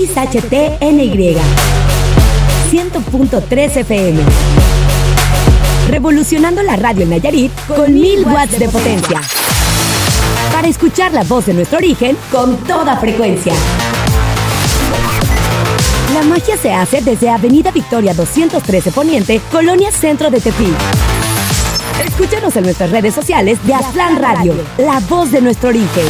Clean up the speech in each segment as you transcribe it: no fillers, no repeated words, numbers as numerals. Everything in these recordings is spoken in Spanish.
XHTNY 100.3 FM. Revolucionando la radio en Nayarit con 1000 watts de potencia. Para escuchar la voz de nuestro origen con toda frecuencia. La magia se hace desde Avenida Victoria 213 Poniente, Colonia Centro de Tepic. Escúchanos en nuestras redes sociales de Aztlán Radio, la voz de nuestro origen.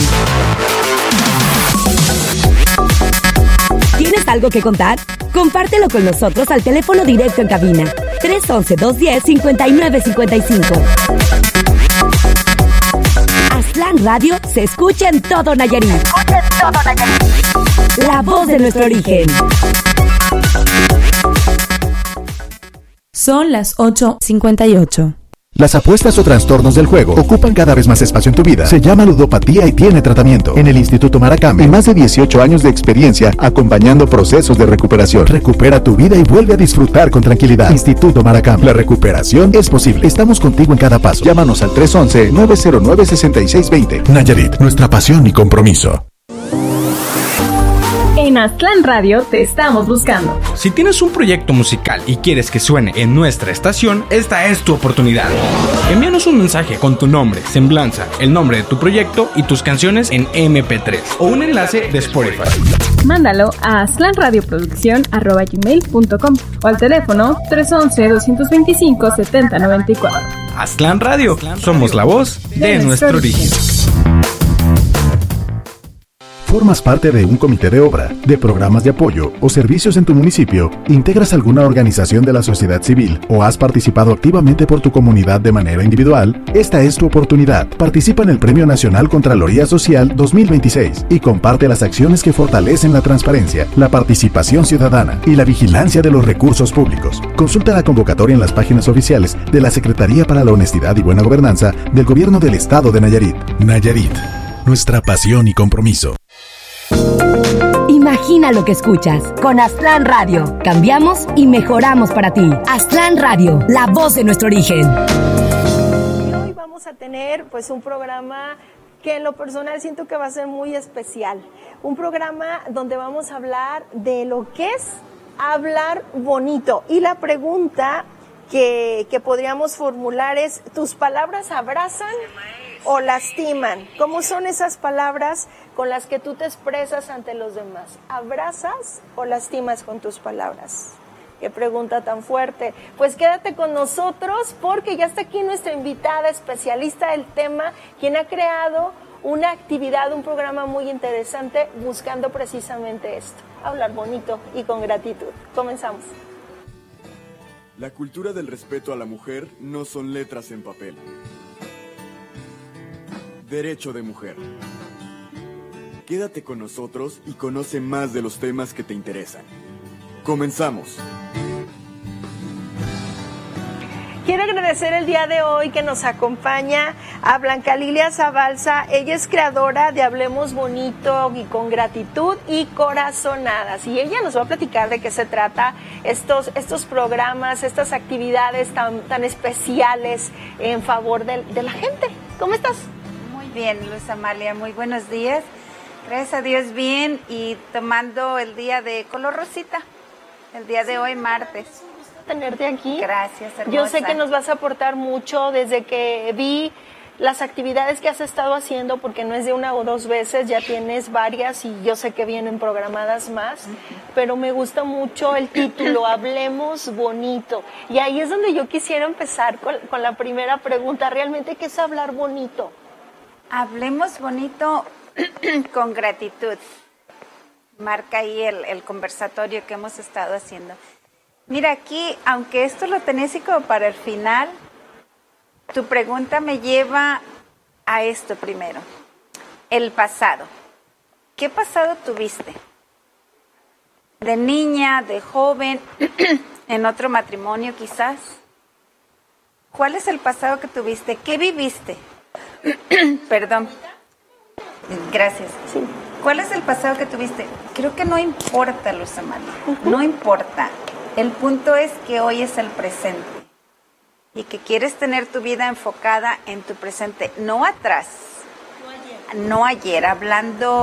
¿Tienes algo que contar? Compártelo con nosotros al teléfono directo en cabina 311-210-5955. Aztlán Radio se escucha en todo Nayarit. La voz de nuestro origen. Son las 8:58. Las apuestas o trastornos del juego ocupan cada vez más espacio en tu vida. Se llama ludopatía y tiene tratamiento. En el Instituto Maracame, en más de 18 años de experiencia acompañando procesos de recuperación. Recupera tu vida y vuelve a disfrutar con tranquilidad. Instituto Maracame. La recuperación es posible. Estamos contigo en cada paso. Llámanos al 311-909-6620. Nayarit, nuestra pasión y compromiso. En Aztlán Radio te estamos buscando. Si tienes un proyecto musical y quieres que suene en nuestra estación, esta es tu oportunidad. Envíanos un mensaje con tu nombre, semblanza, el nombre de tu proyecto y tus canciones en MP3 o un enlace de Spotify. Mándalo a aztlanradioproducción@gmail.com o al teléfono 311-225-7094. Aztlán Radio, somos la voz de nuestro origen. ¿Formas parte de un comité de obra, de programas de apoyo o servicios en tu municipio? ¿Integras alguna organización de la sociedad civil o has participado activamente por tu comunidad de manera individual? Esta es tu oportunidad. Participa en el Premio Nacional Contraloría Social 2026 y comparte las acciones que fortalecen la transparencia, la participación ciudadana y la vigilancia de los recursos públicos. Consulta la convocatoria en las páginas oficiales de la Secretaría para la Honestidad y Buena Gobernanza del Gobierno del Estado de Nayarit. Nayarit, nuestra pasión y compromiso. Imagina lo que escuchas. Con Aztlán Radio, cambiamos y mejoramos para ti. Aztlán Radio, la voz de nuestro origen. Y hoy vamos a tener pues un programa que en lo personal siento que va a ser muy especial. Un programa donde vamos a hablar de lo que es hablar bonito. Y la pregunta que podríamos formular es, ¿tus palabras abrazan o lastiman? ¿Cómo son esas palabras con las que tú te expresas ante los demás? ¿Abrazas o lastimas con tus palabras? Qué pregunta tan fuerte. Pues quédate con nosotros porque ya está aquí nuestra invitada especialista del tema, quien ha creado una actividad, un programa muy interesante buscando precisamente esto, hablar bonito y con gratitud. Comenzamos. La cultura del respeto a la mujer no son letras en papel. Derecho de mujer. Quédate con nosotros y conoce más de los temas que te interesan. Comenzamos. Quiero agradecer el día de hoy que nos acompaña a Blanca Lilia Zabalza. Ella es creadora de Hablemos Bonito y con Gratitud y Corazonadas. Y ella nos va a platicar de qué se trata estos programas, estas actividades tan especiales en favor de la gente. ¿Cómo estás? Muy bien, Luz Amalia, muy buenos días. Gracias a Dios bien y tomando el día de color rosita, el día de hoy, martes. Tenerte aquí. Gracias, hermosa. Yo sé que nos vas a aportar mucho desde que vi las actividades que has estado haciendo, porque no es de una o dos veces, ya tienes varias y yo sé que vienen programadas más, pero me gusta mucho el título, Hablemos Bonito. Y ahí es donde yo quisiera empezar con la primera pregunta, ¿realmente qué es hablar bonito? Hablemos bonito con gratitud. Marca ahí el conversatorio que hemos estado haciendo. Mira, aquí, aunque esto lo tenés así como para el final, tu pregunta me lleva a esto primero. El pasado. ¿Qué pasado tuviste? De niña, de joven, en otro matrimonio quizás. ¿Cuál es el pasado que tuviste? ¿Qué viviste? Perdón. Gracias. Sí. ¿Cuál es el pasado que tuviste? Creo que no importa, Luz Amalia. No importa. El punto es que hoy es el presente y que quieres tener tu vida enfocada en tu presente, no atrás, no ayer, hablando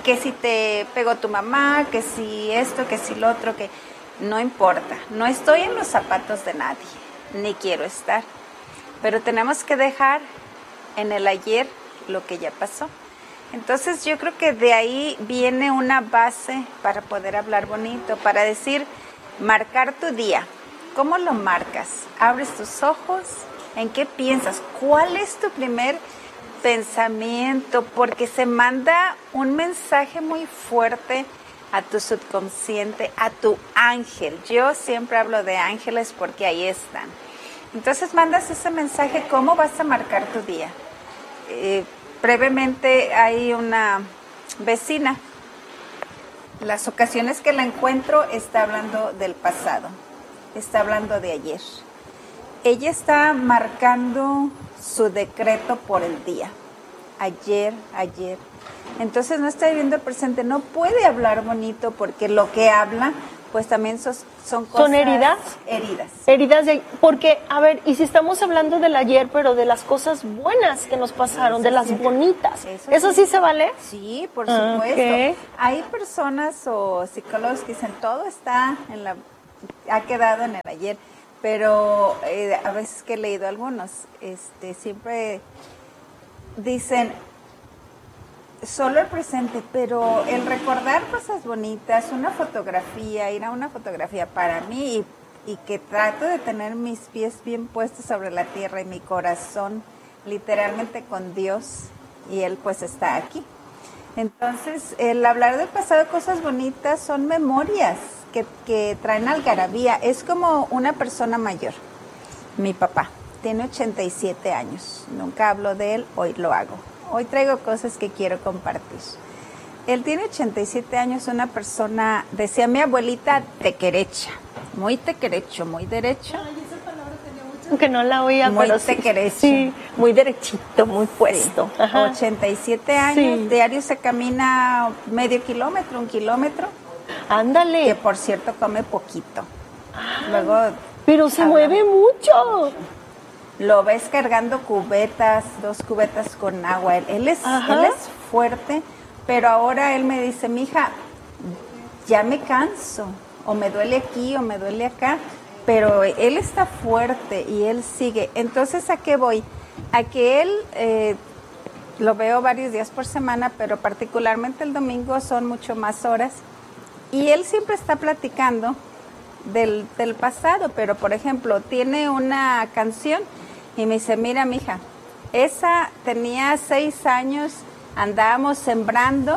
que si te pegó tu mamá, que si esto, que si lo otro, que no importa. No estoy en los zapatos de nadie, ni quiero estar. Pero tenemos que dejar en el ayer lo que ya pasó. Entonces yo creo que de ahí viene una base para poder hablar bonito, para decir, marcar tu día. ¿Cómo lo marcas? ¿Abres tus ojos? ¿En qué piensas? ¿Cuál es tu primer pensamiento? Porque se manda un mensaje muy fuerte a tu subconsciente, a tu ángel. Yo siempre hablo de ángeles porque ahí están. Entonces mandas ese mensaje, ¿cómo vas a marcar tu día? Brevemente, hay una vecina. Las ocasiones que la encuentro está hablando del pasado, está hablando de ayer. Ella está marcando su decreto por el día. Ayer. Entonces no está viviendo el presente, no puede hablar bonito porque lo que habla, pues también son cosas... ¿Son heridas? Heridas porque, a ver, y si estamos hablando del ayer, pero de las cosas buenas que nos pasaron, de las bonitas, ¿eso sí se vale? Sí, por supuesto. Okay. Hay personas o psicólogos que dicen, todo está ha quedado en el ayer, pero a veces que he leído algunos, siempre dicen... Solo el presente, pero el recordar cosas bonitas, una fotografía, ir a una fotografía para mí y que trato de tener mis pies bien puestos sobre la tierra y mi corazón literalmente con Dios y Él pues está aquí. Entonces, el hablar del pasado, cosas bonitas, son memorias que traen algarabía. Es como una persona mayor. Mi papá tiene 87 años, nunca hablo de él, hoy lo hago. Hoy traigo cosas que quiero compartir. Él tiene 87 años, una persona, decía mi abuelita, tequerecha, muy tequerecho, muy derecho. Ay, esa palabra tenía mucho que no la oía, muy pero tequerecho. Sí, muy derechito, muy puesto. Sí. 87 años, sí. Diario se camina medio kilómetro, 1 kilómetro. Ándale. Que por cierto come poquito. Luego. Pero se mueve mucho. Lo ves cargando cubetas, 2 cubetas con agua. Él es fuerte, pero ahora él me dice, mija, ya me canso, o me duele aquí, o me duele acá, pero él está fuerte y él sigue. Entonces, ¿a qué voy? A que él, lo veo varios días por semana, pero particularmente el domingo son mucho más horas, y él siempre está platicando del pasado, pero por ejemplo, tiene una canción y me dice, mira mija, esa tenía 6 años, andábamos sembrando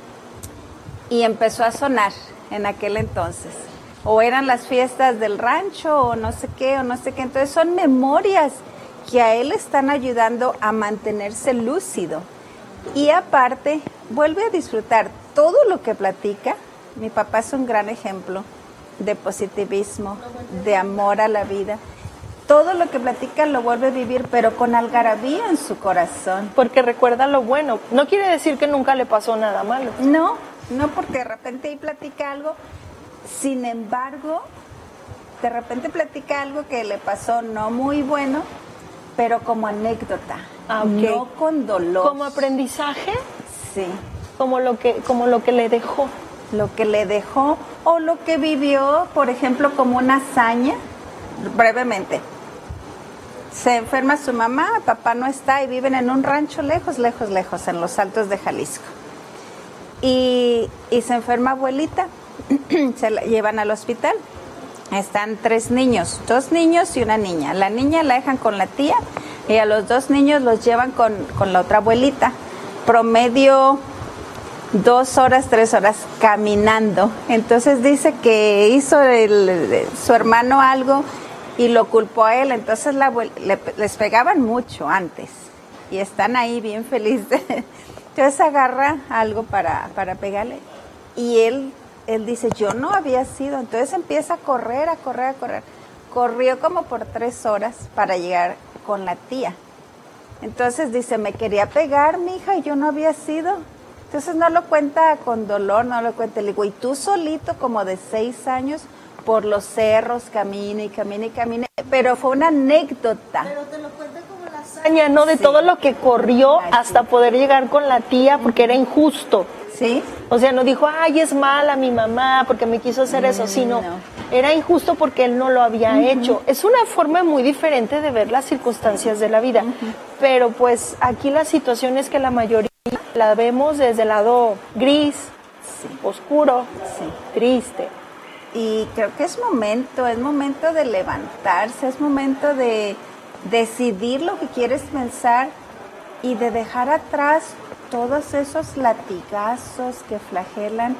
y empezó a sonar en aquel entonces, o eran las fiestas del rancho o no sé qué, entonces son memorias que a él están ayudando a mantenerse lúcido y aparte vuelve a disfrutar todo lo que platica. Mi papá es un gran ejemplo de positivismo, de amor a la vida. Todo lo que platica lo vuelve a vivir, pero con algarabía en su corazón. Porque recuerda lo bueno. No quiere decir que nunca le pasó nada malo. No, porque de repente ahí platica algo. Sin embargo, de repente platica algo que le pasó no muy bueno, pero como anécdota, no con dolor. ¿Como aprendizaje? Sí. Como lo que le dejó. Lo que le dejó o lo que vivió, por ejemplo, como una hazaña, brevemente. Se enferma su mamá, papá no está y viven en un rancho lejos, en los altos de Jalisco. Y se enferma abuelita, se la llevan al hospital. Están 3 niños, 2 niños y una niña. La niña la dejan con la tía y a los 2 niños los llevan con la otra abuelita. Promedio 2 horas, 3 horas caminando. Entonces dice que hizo su hermano algo y lo culpó a él. Entonces les pegaban mucho antes y están ahí bien felices. Entonces agarra algo para pegarle y él dice, yo no había sido. Entonces empieza a correr. Corrió como por 3 horas para llegar con la tía. Entonces dice, me quería pegar mi hija y yo no había sido. Entonces no lo cuenta con dolor, no lo cuenta. Le digo, y tú solito como de 6 años por los cerros, camina. Pero fue una anécdota. Pero te lo cuenta como la hazaña, ¿no? De todo lo que corrió hasta poder llegar con la tía porque era injusto. Sí. O sea, no dijo, ay, es mala mi mamá porque me quiso hacer eso, sino era injusto porque él no lo había hecho. Es una forma muy diferente de ver las circunstancias de la vida. Pero pues aquí la situación es que la mayoría la vemos desde el lado gris, oscuro, triste. Y creo que es momento de levantarse, es momento de decidir lo que quieres pensar y de dejar atrás todos esos latigazos que flagelan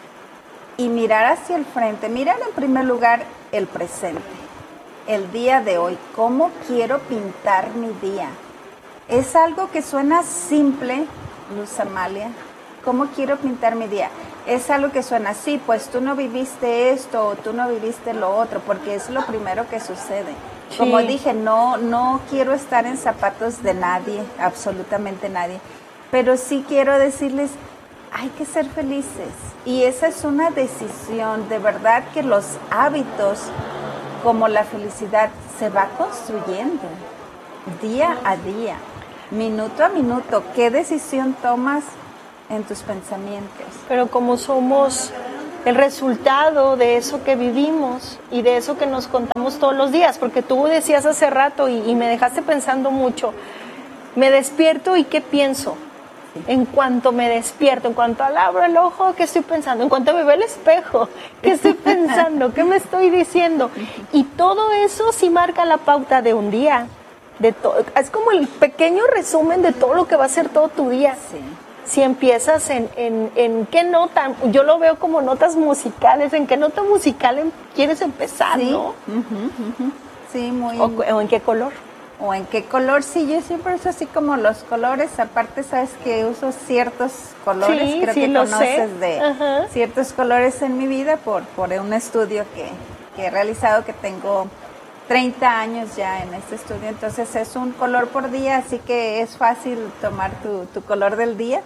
y mirar hacia el frente, mirar en primer lugar el presente, el día de hoy, cómo quiero pintar mi día. Es algo que suena simple, Luz Amalia, cómo quiero pintar mi día. Es algo que suena así, pues tú no viviste esto o tú no viviste lo otro, porque es lo primero que sucede. Sí. Como dije, no quiero estar en zapatos de nadie, absolutamente nadie, pero sí quiero decirles, hay que ser felices. Y esa es una decisión, de verdad que los hábitos, como la felicidad, se va construyendo día a día, minuto a minuto. ¿Qué decisión tomas en tus pensamientos? Pero como somos el resultado de eso que vivimos y de eso que nos contamos todos los días, porque tú decías hace rato y me dejaste pensando mucho, me despierto y ¿qué pienso? En cuanto me despierto, en cuanto abro el ojo, ¿qué estoy pensando? En cuanto me veo el espejo, ¿qué estoy pensando? ¿Qué me estoy diciendo? Y todo eso sí marca la pauta de un día. Es como el pequeño resumen de todo lo que va a ser todo tu día. Sí. Si empiezas en qué nota, yo lo veo como notas musicales, en qué nota musical quieres empezar, sí. ¿no? Sí, muy... O en qué color. O en qué color, sí, yo siempre uso así como los colores, aparte sabes que uso ciertos colores, sí, creo sí, que conoces sé. de ciertos colores en mi vida por un estudio que he realizado, que tengo 30 años ya en este estudio, entonces es un color por día, así que es fácil tomar tu color del día.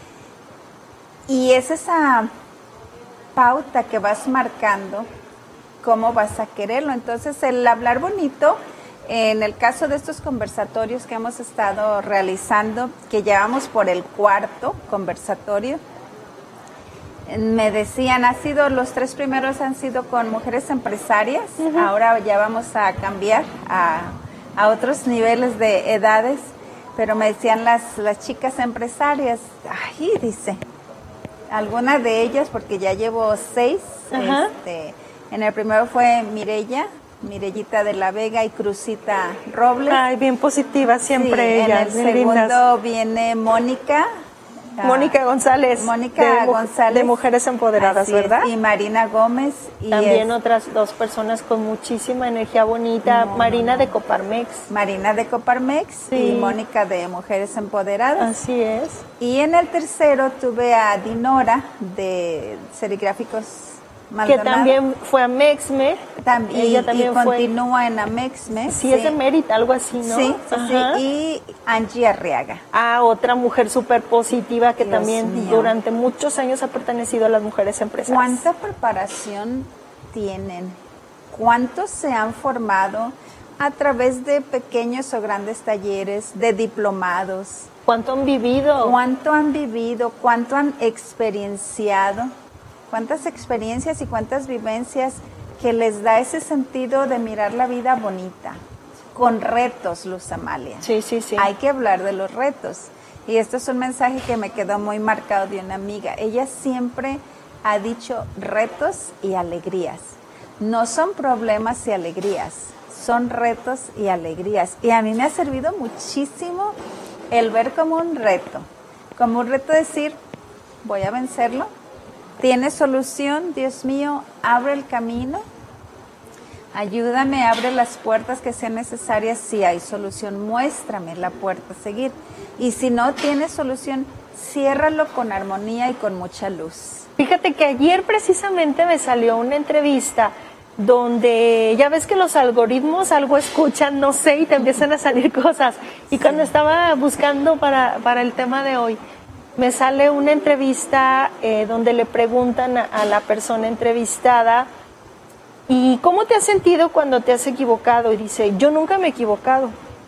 Y es esa pauta que vas marcando, cómo vas a quererlo. Entonces el hablar bonito, en el caso de estos conversatorios que hemos estado realizando, que llevamos por el 4º conversatorio, me decían, los 3 primeros han sido con mujeres empresarias, ahora ya vamos a cambiar a otros niveles de edades, pero me decían las chicas empresarias, dice, algunas de ellas, porque ya llevo 6, en el primero fue Mirellita de la Vega y Cruzita Robles. Ay, bien positiva siempre ellas. En el segundo viene Mónica González. De Mujeres Empoderadas, ¿verdad? Y Marina Gómez. Y también otras 2 personas con muchísima energía bonita. Marina de Coparmex. Y Mónica de Mujeres Empoderadas. Así es. Y en el tercero tuve a Dinora de Serigráficos Maldonado, que también fue a Mexme. Ella también continúa en Amexme. Sí, es de Mérida, algo así, ¿no? Sí. Y Angie Arriaga. Otra mujer súper positiva que Dios también mío. Durante muchos años ha pertenecido a las mujeres empresarias. ¿Cuánta preparación tienen? ¿Cuántos se han formado a través de pequeños o grandes talleres, de diplomados? ¿Cuánto han vivido? ¿Cuánto han experienciado? ¿Cuántas experiencias y cuántas vivencias que les da ese sentido de mirar la vida bonita? Con retos, Luz Amalia. Sí. Hay que hablar de los retos. Y esto es un mensaje que me quedó muy marcado de una amiga. Ella siempre ha dicho retos y alegrías. No son problemas y alegrías, son retos y alegrías. Y a mí me ha servido muchísimo el ver como un reto decir, voy a vencerlo. ¿Tiene solución? Dios mío, abre el camino. Ayúdame, abre las puertas que sean necesarias. Si hay solución, muéstrame la puerta a seguir. Y si no tiene solución, ciérralo con armonía y con mucha luz. Fíjate que ayer precisamente me salió una entrevista donde ya ves que los algoritmos algo escuchan, no sé, y te empiezan a salir cosas. Y cuando estaba buscando para el tema de hoy, me sale una entrevista donde le preguntan a la persona entrevistada, ¿y cómo te has sentido cuando te has equivocado? Y dice, yo nunca me he equivocado.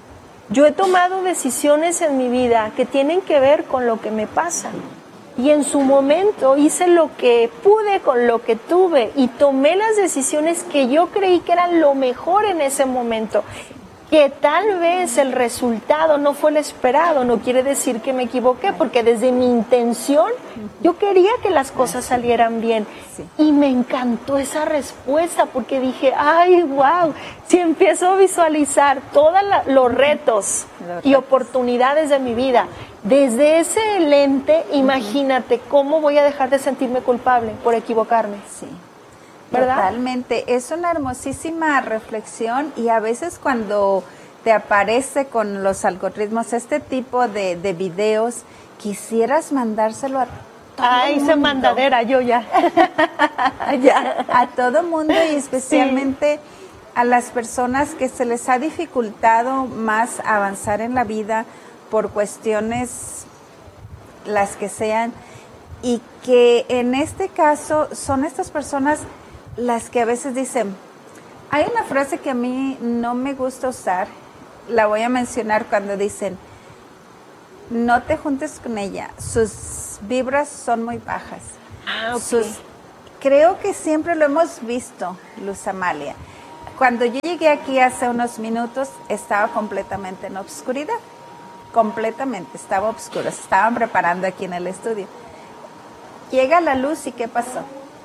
Yo he tomado decisiones en mi vida que tienen que ver con lo que me pasa. Y en su momento hice lo que pude con lo que tuve y tomé las decisiones que yo creí que eran lo mejor en ese momento. Que tal vez el resultado no fue el esperado, no quiere decir que me equivoqué, porque desde mi intención yo quería que las cosas salieran bien. Y me encantó esa respuesta, porque dije, ay, wow, si empiezo a visualizar todos los retos y oportunidades de mi vida, desde ese lente, imagínate cómo voy a dejar de sentirme culpable por equivocarme. Sí. ¿Verdad? Totalmente, es una hermosísima reflexión y a veces cuando te aparece con los algoritmos este tipo de videos, quisieras mandárselo a todo Ay, mundo. esa mandadera, yo ya. Ya, a todo mundo y especialmente a las personas que se les ha dificultado más avanzar en la vida por cuestiones las que sean, y que en este caso son estas personas las que a veces dicen, hay una frase que a mí no me gusta usar, la voy a mencionar cuando dicen, no te juntes con ella, sus vibras son muy bajas. Okay. Creo que siempre lo hemos visto, Luz Amalia. Cuando yo llegué aquí hace unos minutos, estaba completamente en obscuridad, completamente, estaba oscuro, se estaban preparando aquí en el estudio. Llega la luz y ¿qué pasó?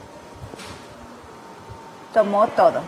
Tomó todo,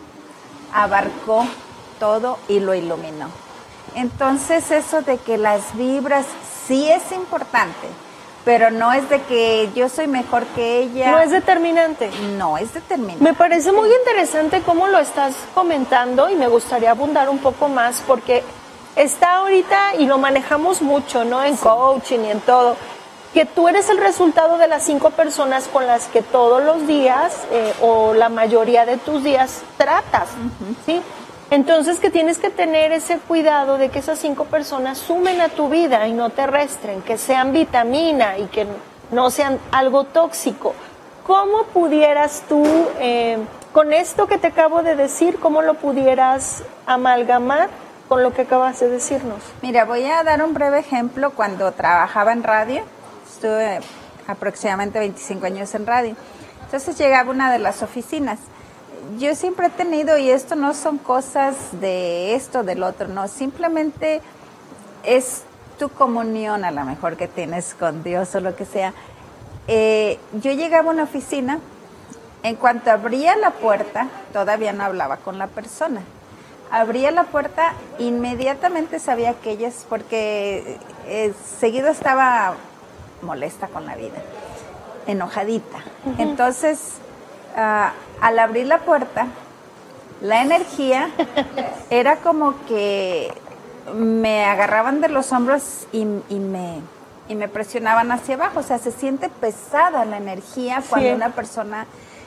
abarcó todo y lo iluminó. Entonces eso de que las vibras sí es importante, pero no es de que yo soy mejor que ella. No es determinante. No es determinante. Me parece muy interesante cómo lo estás comentando y me gustaría abundar un poco más porque está ahorita y lo manejamos mucho, ¿no? En coaching y en todo. Que tú eres el resultado de las 5 personas con las que todos los días o la mayoría de tus días tratas, ¿sí? Entonces que tienes que tener ese cuidado de que esas 5 personas sumen a tu vida y no te restren, que sean vitamina y que no sean algo tóxico. ¿Cómo pudieras tú, con esto que te acabo de decir, cómo lo pudieras amalgamar con lo que acabas de decirnos? Mira, voy a dar un breve ejemplo. Cuando trabajaba en radio, estuve aproximadamente 25 años en radio. Entonces llegaba a una de las oficinas. Yo siempre he tenido, y esto no son cosas de esto, del otro, no, simplemente es tu comunión a lo mejor que tienes con Dios o lo que sea. Yo llegaba a una oficina, en cuanto abría la puerta, todavía no hablaba con la persona. Abría la puerta, inmediatamente sabía que ella es, porque seguido estaba molesta con la vida, enojadita. Entonces, al abrir la puerta, la energía era como que me agarraban de los hombros y me presionaban hacia abajo. O sea, se siente pesada la energía cuando una persona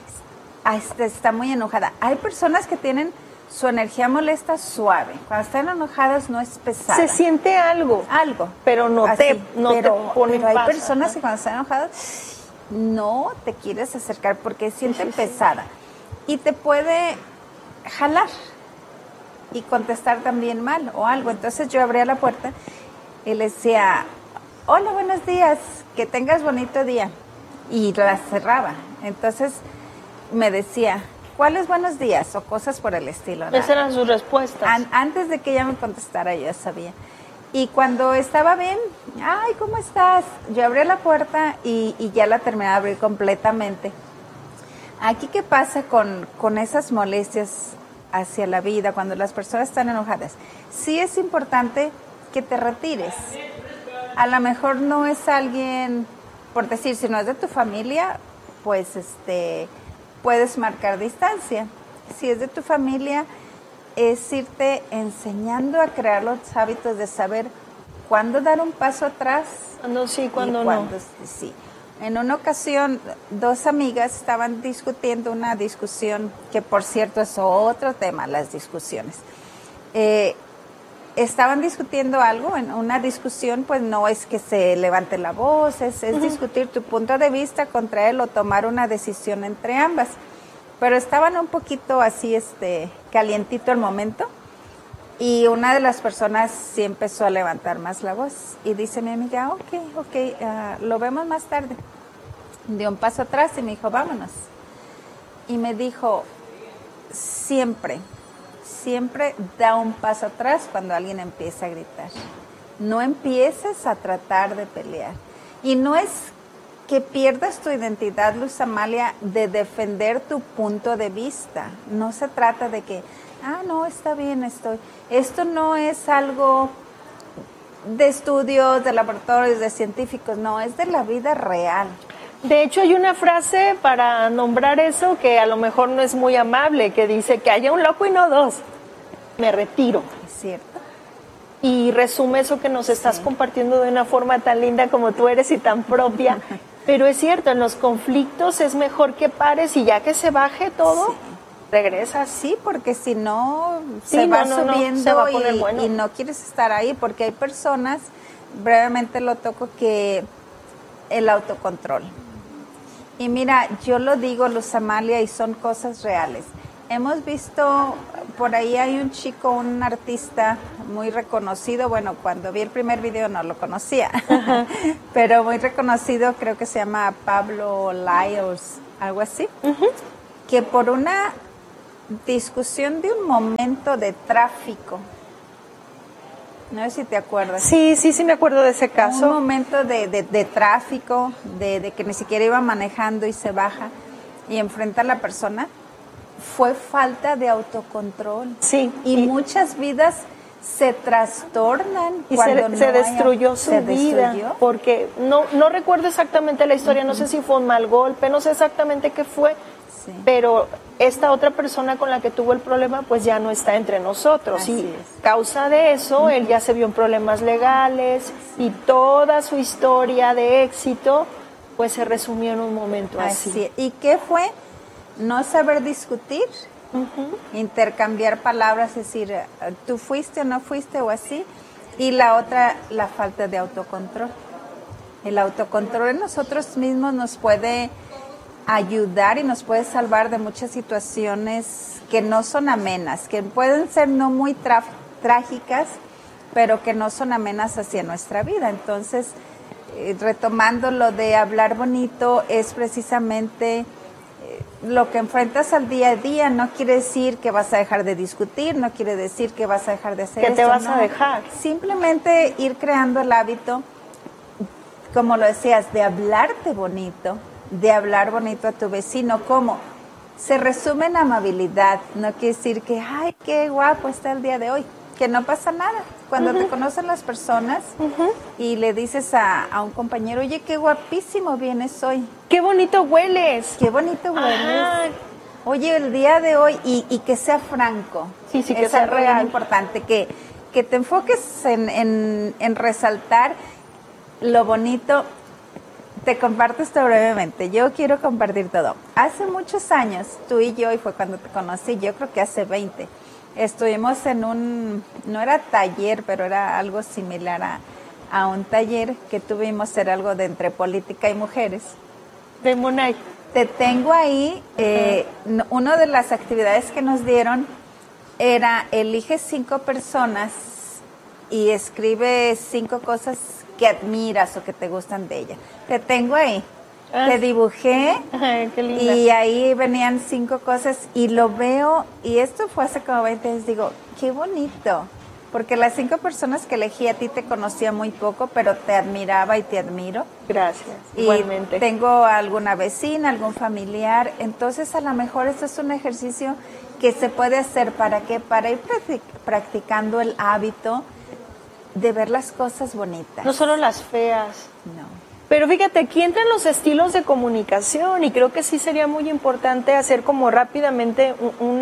está muy enojada. Hay personas que tienen su energía molesta suave. Cuando están enojadas no es pesada. Se siente algo. Algo. Pero no así, te pone pero hay paz, personas que cuando están enojadas no te quieres acercar porque sienten pesada. Y te puede jalar y contestar también mal o algo. Entonces yo abría la puerta y le decía, hola, buenos días, que tengas bonito día. Y la cerraba. Entonces me decía, ¿cuáles buenos días? O cosas por el estilo, ¿no? Esas eran sus respuestas. Antes de que ella me contestara, yo ya sabía. Y cuando estaba bien, ay, ¿cómo estás? Yo abrí la puerta y ya la terminé de abrir completamente. Aquí, ¿qué pasa con esas molestias hacia la vida cuando las personas están enojadas? Sí es importante que te retires. A lo mejor no es alguien, por decir, si no es de tu familia, pues puedes marcar distancia. Si es de tu familia, es irte enseñando a crear los hábitos de saber cuándo dar un paso atrás. Cuándo sí, cuándo no. Sí. En una ocasión, 2 amigas estaban discutiendo una discusión, que por cierto es otro tema, las discusiones. Estaban discutiendo algo, en una discusión pues no es que se levante la voz, es discutir tu punto de vista contra él o tomar una decisión entre ambas. Pero estaban un poquito así, calientito el momento. Y una de las personas sí empezó a levantar más la voz. Y dice mi amiga, ok, lo vemos más tarde. Dio un paso atrás y me dijo, vámonos. Y me dijo, siempre da un paso atrás cuando alguien empieza a gritar. No empieces a tratar de pelear. Y no es que pierdas tu identidad, Luz Amalia, de defender tu punto de vista. No se trata de que, no, está bien, Esto no es algo de estudios, de laboratorios, de científicos, no, es de la vida real. De hecho, hay una frase para nombrar eso que a lo mejor no es muy amable, que dice que haya un loco y no dos. Me retiro. Es cierto. Y resume eso que nos estás compartiendo de una forma tan linda como tú eres y tan propia. Pero es cierto, en los conflictos es mejor que pares y ya que se baje todo, regresas. Sí, porque si no, se va subiendo se va a poner bueno. Y no quieres estar ahí, porque hay personas, brevemente lo toco, que el autocontrol. Y mira, yo lo digo, Luz Amalia, y son cosas reales. Hemos visto, por ahí hay un chico, un artista muy reconocido, bueno, cuando vi el primer video no lo conocía, pero muy reconocido, creo que se llama Pablo Lyles, algo así, que por una discusión de un momento de tráfico, no sé si te acuerdas. Sí, me acuerdo de ese caso. Un momento de tráfico, de que ni siquiera iba manejando y se baja y enfrenta a la persona. Fue falta de autocontrol. Sí. Y muchas vidas se trastornan y cuando se destruyó su vida. Porque no recuerdo exactamente la historia, no sé si fue un mal golpe, no sé exactamente qué fue, pero esta otra persona con la que tuvo el problema pues ya no está entre nosotros. Así y es. Causa de eso, él ya se vio en problemas legales y toda su historia de éxito pues se resumió en un momento así. ¿Y qué fue? No saber discutir, intercambiar palabras, decir, tú fuiste o no fuiste o así. Y la otra, la falta de autocontrol. El autocontrol en nosotros mismos nos puede ayudar y nos puede salvar de muchas situaciones que no son amenas, que pueden ser no muy trágicas, pero que no son amenas hacia nuestra vida. Entonces, retomando lo de hablar bonito, es precisamente lo que enfrentas al día a día. No quiere decir que vas a dejar de discutir, no quiere decir que vas a dejar de hacer que te vas a dejar. Simplemente ir creando el hábito, como lo decías, de hablarte bonito, de hablar bonito a tu vecino. ¿Cómo? Se resume en amabilidad. No quiere decir que, ay, qué guapo está el día de hoy, que no pasa nada. Cuando te conocen las personas y le dices a un compañero, oye, qué guapísimo vienes hoy. Qué bonito hueles. Qué bonito hueles. Oye, el día de hoy, y que sea franco. Sí, que es sea algo real. bien importante, que te enfoques en resaltar lo bonito. Te comparto esto brevemente. Yo quiero compartir todo. Hace muchos años, tú y yo, y fue cuando te conocí, yo creo que hace 20, estuvimos en no era taller, pero era algo similar a un taller que tuvimos, era algo de entre política y mujeres. De Monay. Te tengo ahí, una de las actividades que nos dieron era elige 5 personas y escribe 5 cosas que admiras o que te gustan de ella. Te tengo ahí. Te dibujé. Ay, qué linda. Y ahí venían 5 cosas y lo veo, y esto fue hace como 20 años, digo, qué bonito, porque las 5 personas que elegí a ti te conocía muy poco, pero te admiraba y te admiro. Gracias, y igualmente. Tengo alguna vecina, algún familiar, entonces a lo mejor esto es un ejercicio que se puede hacer, ¿para qué? Para ir practicando el hábito de ver las cosas bonitas. No solo las feas. No. Pero fíjate, aquí entran los estilos de comunicación y creo que sí sería muy importante hacer como rápidamente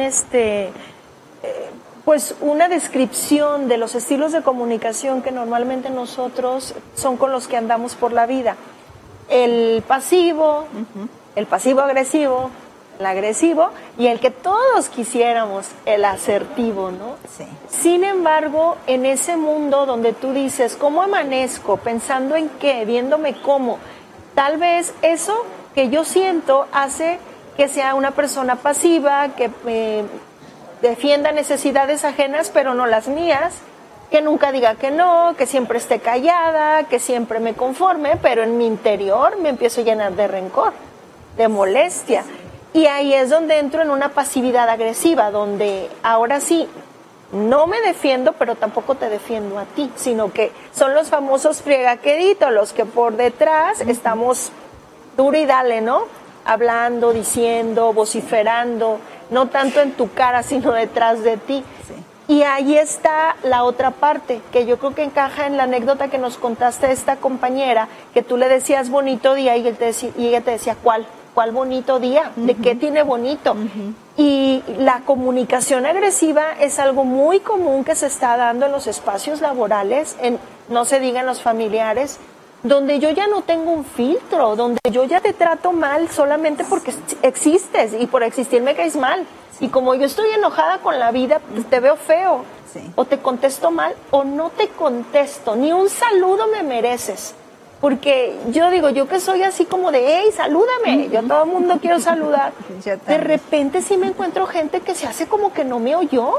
pues una descripción de los estilos de comunicación que normalmente nosotros son con los que andamos por la vida. El pasivo, el pasivo-agresivo, el agresivo y el que todos quisiéramos, el asertivo, ¿no? Sí. Sin embargo, en ese mundo donde tú dices, ¿cómo amanezco? Pensando en qué, viéndome cómo. Tal vez eso que yo siento hace que sea una persona pasiva, que defienda necesidades ajenas, pero no las mías, que nunca diga que no, que siempre esté callada, que siempre me conforme, pero en mi interior me empiezo a llenar de rencor, de molestia. Y ahí es donde entro en una pasividad agresiva, donde ahora sí, no me defiendo, pero tampoco te defiendo a ti, sino que son los famosos friegaqueditos, los que por detrás estamos duro y dale, ¿no? Hablando, diciendo, vociferando, no tanto en tu cara, sino detrás de ti. Sí. Y ahí está la otra parte, que yo creo que encaja en la anécdota que nos contaste de esta compañera, que tú le decías bonito día y ella te decía, ¿cuál bonito día? ¿De qué tiene bonito? Y la comunicación agresiva es algo muy común que se está dando en los espacios laborales, no se diga en los familiares, donde yo ya no tengo un filtro, donde yo ya te trato mal solamente porque existes y por existir me caes mal. Y como yo estoy enojada con la vida, pues te veo feo, o te contesto mal, o no te contesto, ni un saludo me mereces. Porque yo digo, yo que soy así como de, hey, salúdame, yo a todo el mundo quiero saludar. De repente sí me encuentro gente que se hace como que no me oyó.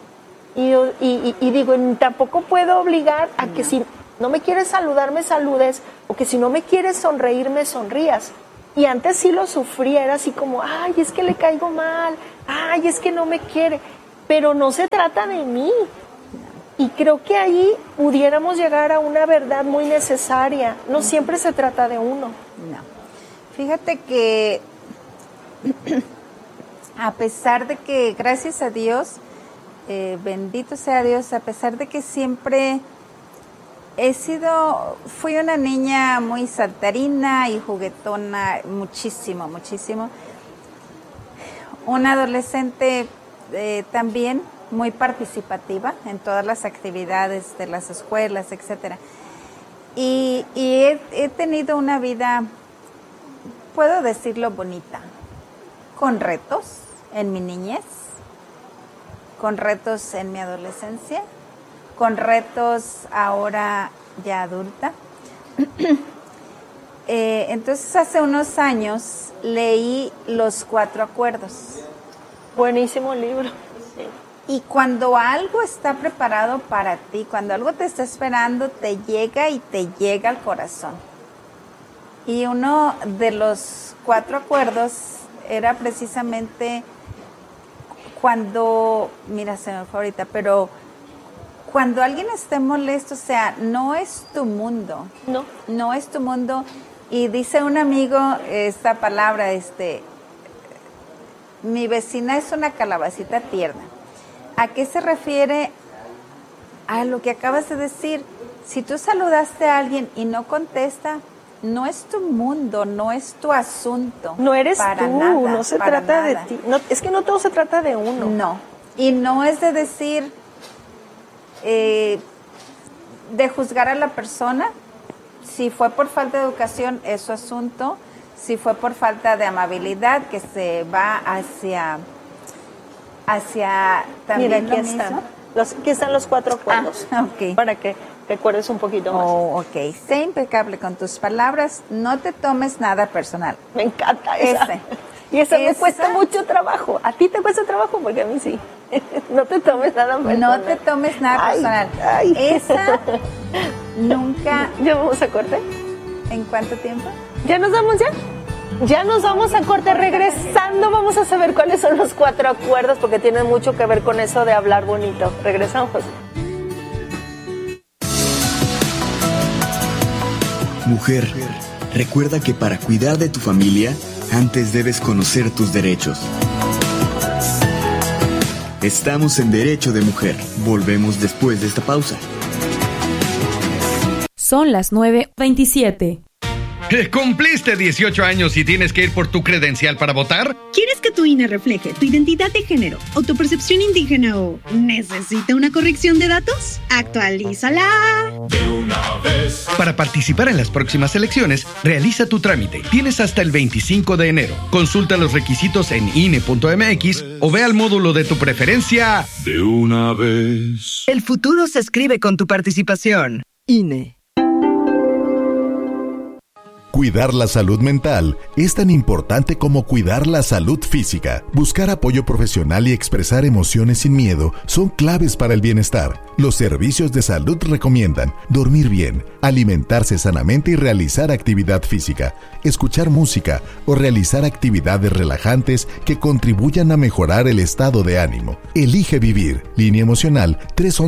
Y digo, tampoco puedo obligar a que si no me quieres saludar, me saludes, o que si no me quieres sonreír, me sonrías. Y antes sí lo sufría, era así como, ay, es que le caigo mal, ay, es que no me quiere. Pero no se trata de mí. Y creo que ahí pudiéramos llegar a una verdad muy necesaria. No siempre se trata de uno. No. Fíjate que a pesar de que, gracias a Dios, bendito sea Dios, a pesar de que siempre fui una niña muy saltarina y juguetona, muchísimo. Una adolescente también muy participativa en todas las actividades de las escuelas, etcétera. Y he tenido una vida, puedo decirlo, bonita, con retos en mi niñez, con retos en mi adolescencia, con retos ahora ya adulta. Entonces hace unos años leí Los 4 Acuerdos. Buenísimo libro. Y cuando algo está preparado para ti, cuando algo te está esperando, te llega y te llega al corazón. Y uno de los 4 acuerdos era precisamente cuando, mira, se me fue ahorita, pero cuando alguien esté molesto, o sea, no es tu mundo. No es tu mundo. Y dice un amigo esta palabra, mi vecina es una calabacita tierna. ¿A qué se refiere? A lo que acabas de decir. Si tú saludaste a alguien y no contesta, no es tu mundo, no es tu asunto. No eres para tú, nada, no se trata de ti. No, es que no todo se trata de uno. No, y no es de decir, de juzgar a la persona. Si fue por falta de educación, es su asunto. Si fue por falta de amabilidad, que se va hacia también. Mira, aquí están. Aquí están los 4 acuerdos. Okay. Para que recuerdes un poquito más. Ok. Sé impecable con tus palabras. No te tomes nada personal. Me encanta esa. Y esa me cuesta mucho trabajo. ¿A ti te cuesta trabajo? Porque a mí sí. No te tomes nada personal. No te tomes nada personal. Esa nunca. ¿Ya vamos a corte? ¿En cuánto tiempo? ¿Ya nos vamos ya? Ya nos vamos a corte. Regresando vamos a saber cuáles son los 4 acuerdos, porque tienen mucho que ver con eso de hablar bonito. Regresamos. Mujer, recuerda que para cuidar de tu familia, antes debes conocer tus derechos. Estamos en Derecho de Mujer. Volvemos después de esta pausa. Son las 9:27. ¿Cumpliste 18 años y tienes que ir por tu credencial para votar? ¿Quieres que tu INE refleje tu identidad de género o tu percepción indígena o necesita una corrección de datos? ¡Actualízala! De una vez. Para participar en las próximas elecciones, realiza tu trámite. Tienes hasta el 25 de enero. Consulta los requisitos en INE.mx o ve al módulo de tu preferencia. De una vez. El futuro se escribe con tu participación. INE. Cuidar la salud mental es tan importante como cuidar la salud física. Buscar apoyo profesional y expresar emociones sin miedo son claves para el bienestar. Los servicios de salud recomiendan dormir bien, alimentarse sanamente y realizar actividad física, escuchar música o realizar actividades relajantes que contribuyan a mejorar el estado de ánimo. Elige vivir. Línea emocional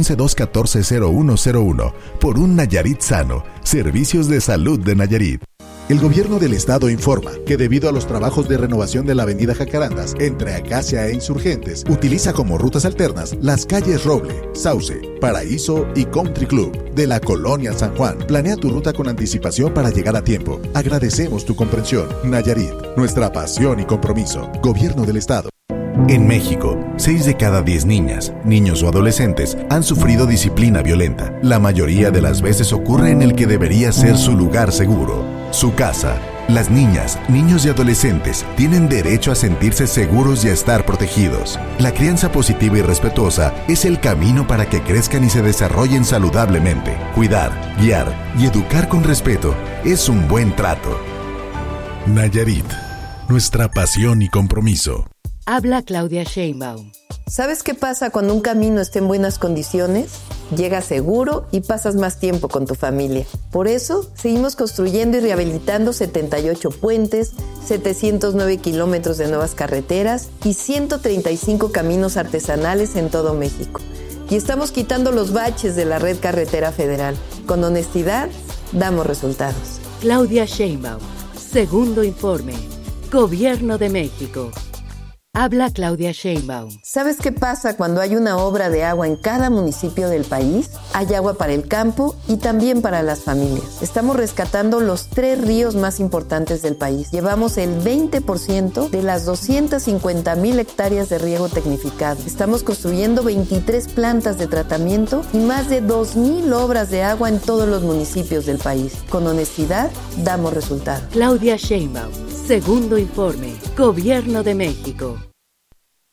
311-214-0101. Por un Nayarit sano. Servicios de Salud de Nayarit. El gobierno del estado informa que debido a los trabajos de renovación de la avenida Jacarandas entre Acacia e Insurgentes, utiliza como rutas alternas las calles Roble, Sauce, Paraíso y Country Club de la Colonia San Juan. Planea tu ruta con anticipación para llegar a tiempo. Agradecemos tu comprensión. Nayarit, nuestra pasión y compromiso. Gobierno del estado. En México, 6 de cada 10 niñas, niños o adolescentes han sufrido disciplina violenta. La mayoría de las veces ocurre en el que debería ser su lugar seguro, su casa. Las niñas, niños y adolescentes tienen derecho a sentirse seguros y a estar protegidos. La crianza positiva y respetuosa es el camino para que crezcan y se desarrollen saludablemente. Cuidar, guiar y educar con respeto es un buen trato. Nayarit, nuestra pasión y compromiso. Habla Claudia Sheinbaum. ¿Sabes qué pasa cuando un camino está en buenas condiciones? Llegas seguro y pasas más tiempo con tu familia. Por eso, seguimos construyendo y rehabilitando 78 puentes, 709 kilómetros de nuevas carreteras y 135 caminos artesanales en todo México. Y estamos quitando los baches de la red carretera federal. Con honestidad, damos resultados. Claudia Sheinbaum. Segundo informe. Gobierno de México. Habla Claudia Sheinbaum. ¿Sabes qué pasa cuando hay una obra de agua en cada municipio del país? Hay agua para el campo y también para las familias. Estamos rescatando los 3 ríos más importantes del país. Llevamos el 20% de las 250,000 hectáreas de riego tecnificado. Estamos construyendo 23 plantas de tratamiento y más de 2,000 obras de agua en todos los municipios del país. Con honestidad, damos resultados. Claudia Sheinbaum. Segundo informe. Gobierno de México.